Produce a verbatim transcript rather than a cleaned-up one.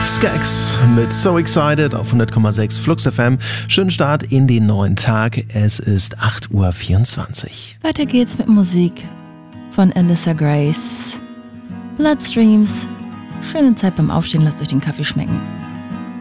Skaggs mit So Excited auf hundert Komma sechs Flux F M. Schönen Start in den neuen Tag. Es ist acht Uhr vierundzwanzig. Weiter geht's mit Musik von Alyssa Grace. Bloodstreams. Schöne Zeit beim Aufstehen, lasst euch den Kaffee schmecken.